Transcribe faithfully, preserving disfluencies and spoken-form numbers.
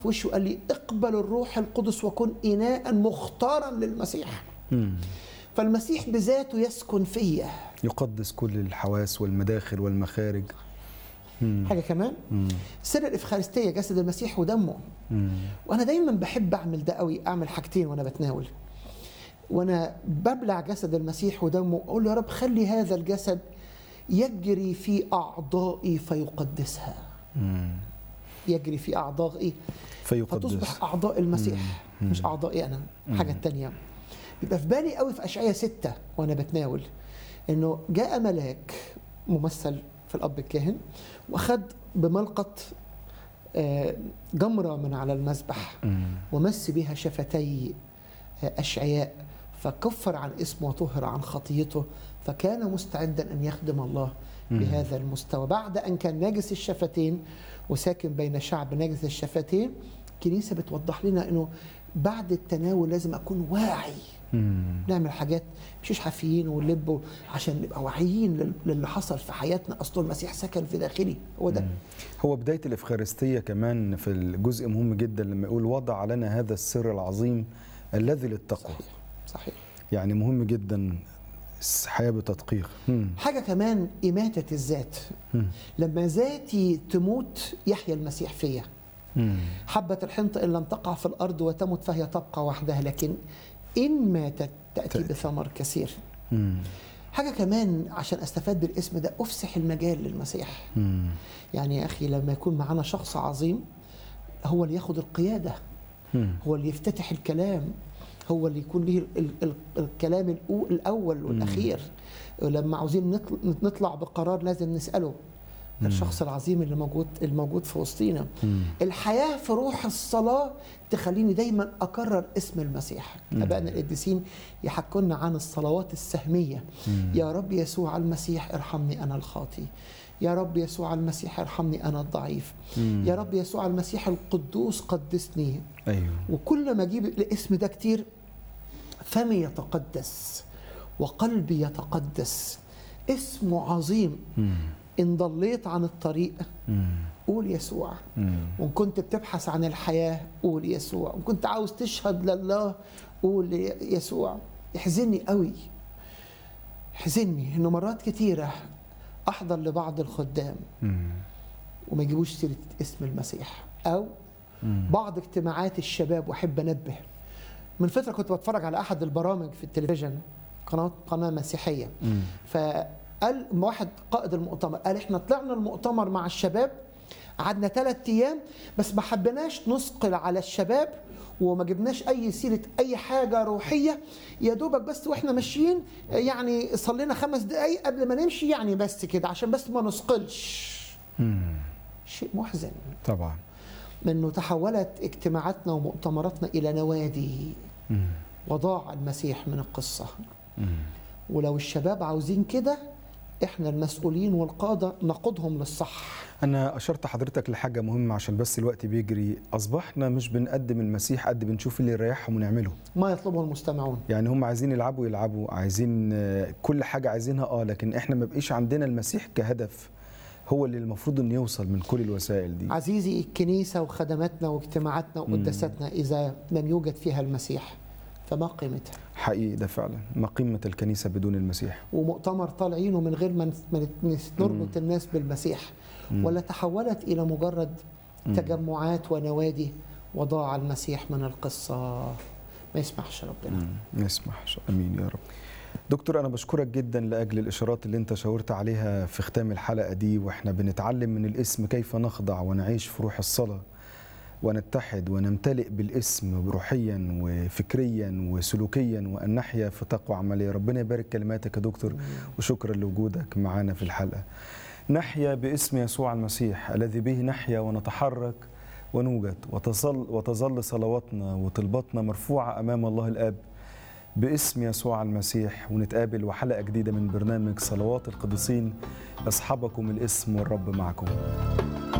وشه قال لي اقبل الروح القدس وكن إناء مختارا للمسيح. مم. فالمسيح بذاته يسكن فيا، يقدس كل الحواس والمداخل والمخارج. مم. حاجة كمان مم. سر الإفخارستية جسد المسيح ودمه. مم. وأنا دايما بحب أعمل ده قوي، أعمل حاجتين وأنا بتناول، وأنا ببلع جسد المسيح ودمه أقول يا رب خلي هذا الجسد يجري في أعضائي فيقدسها. مم. يجري في أعضائي فيقدس، فتصبح أعضاء المسيح مم. مش أعضائي أنا. حاجة تانية يبقى في بالي قوي في أشعياء ستة وأنا بتناول إنه جاء ملاك ممثل في الأب الكاهن وأخذ بملقط آه، جمرة من على المذبح مم. ومس بها شفتي آه، أشعياء، فكفر عن اسمه وطهر عن خطيته، فكان مستعدا أن يخدم الله بهذا المستوى. بعد أن كان ناجس الشفتين وساكن بين شعب ناجس الشفتين، الكنيسة بتوضح لنا أنه بعد التناول لازم أكون واعي. مم. نعمل حاجات مش حافيين ونلب عشان نبقى واعيين لل- للي حصل في حياتنا. أصل المسيح سكن في داخلي، هو ده. هو بداية الإفخارستية كمان في الجزء مهم جدا لما يقول وضع لنا هذا السر العظيم الذي للتقوى. صحيح صحيح. يعني مهم جدا الحياة بتدقيق. مم. حاجة كمان إماتة الذات. مم. لما ذاتي تموت يحيا المسيح فيا. مم. حبة الحنطة إن لم تقع في الأرض وتمت فهي تبقى وحدها، لكن إن ماتت تأتي تأتي. بثمر كثير. مم. حاجة كمان عشان أستفاد بالاسم ده، أفسح المجال للمسيح. مم. يعني يا أخي لما يكون معنا شخص عظيم هو اللي ياخد القيادة، مم. هو اللي يفتتح الكلام، هو اللي يكون له ال- ال- الكلام الأو- الأول والأخير. لما عاوزين نطل- نطلع بقرار لازم نسأله الشخص العظيم اللي موجود الموجود في وسطينا. مم. الحياة في روح الصلاة تخليني دايما أكرر اسم المسيح. أبائنا القديسين يحكونا عن الصلوات السهمية. مم. يا رب يسوع المسيح ارحمني أنا الخاطي، يا رب يسوع المسيح ارحمني أنا الضعيف، مم. يا رب يسوع المسيح القدوس قدسني. أيوه. وكل ما أجيب الاسم ده كتير فمي يتقدس وقلبي يتقدس. اسمه عظيم. مم. إن ضليت عن الطريق مم. قول يسوع، مم. وإن كنت بتبحث عن الحياة قول يسوع، وإن كنت عاوز تشهد لله قول يسوع. يحزنني قوي، يحزنني إنه مرات كتيرة أحضر لبعض الخدام مم. وما يجيبوش سيرة اسم المسيح، أو مم. بعض اجتماعات الشباب. وأحب أنبه، من فترة كنت بتفرج على أحد البرامج في التلفزيون، قناة قناة مسيحية، مم. فقال واحد قائد المؤتمر قال احنا طلعنا المؤتمر مع الشباب قعدنا ثلاث ايام بس ما حبيناش نثقل على الشباب وما جبناش اي سيره اي حاجه روحيه، يا دوبك بس واحنا ماشيين يعني صلينا خمس دقائق قبل ما نمشي يعني بس كده عشان بس ما نثقلش. مم. شيء محزن طبعا. انه تحولت اجتماعاتنا ومؤتمراتنا الى نوادي مم. وضاع المسيح من القصه. مم. ولو الشباب عاوزين كده احنا المسؤولين والقادة نقودهم للصح. أنا أشرت حضرتك لحاجة مهمة عشان بس الوقت بيجري. أصبحنا مش بنقدم المسيح قد بنشوف اللي يريحهم ونعمله. ما يطلبه المستمعون. يعني هم عايزين يلعبوا يلعبوا، عايزين آه، كل حاجة عايزينها اه لكن احنا ما بقيش عندنا المسيح كهدف هو اللي المفروض انه يوصل من كل الوسائل دي. عزيزي الكنيسة وخدماتنا واجتماعاتنا وقداساتنا إذا لم يوجد فيها المسيح فما قيمتها؟ حقيقي ده فعلا ما قيمة الكنيسة بدون المسيح. ومؤتمر طالعينه من غير ما نربط الناس بالمسيح، ولا تحولت إلى مجرد تجمعات ونوادي وضاع المسيح من القصة. ما يسمحش ربنا. ما يسمحش. امين يا رب. دكتور انا بشكرك جدا لاجل الاشارات اللي انت شاورت عليها في ختام الحلقه دي، واحنا بنتعلم من الاسم كيف نخضع ونعيش في روح الصلاه ونتحد ونمتلئ بالاسم روحيا وفكريا وسلوكيا وان نحيا في تقوى عمليه. ربنا يبارك كلماتك يا دكتور، وشكرا لوجودك معنا في الحلقه. نحيا باسم يسوع المسيح الذي به نحيا ونتحرك ونوجد، وتظل وتظل صلواتنا وطلباتنا مرفوعه امام الله الاب باسم يسوع المسيح. ونتقابل وحلقة جديدة من برنامج صلوات القديسين. أصحابكم الاسم والرب معكم.